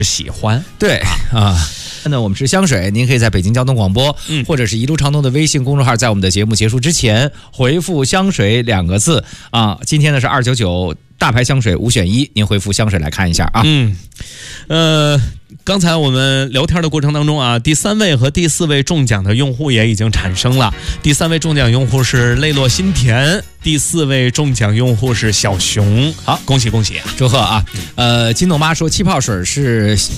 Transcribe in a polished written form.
喜欢。 对啊。那我们是香水，您可以在北京交通广播，或者是一路畅通的微信公众号，在我们的节目结束之前回复香水2个字啊。今天呢是299大牌香水5选1，您回复香水来看一下啊。 刚才我们聊天的过程当中啊，第3位和第4位中奖的用户也已经产生了。第3位中奖用户是泪落心田，第4位中奖用户是小熊。好，恭喜恭喜啊， 祝贺啊！金豆妈说气泡水是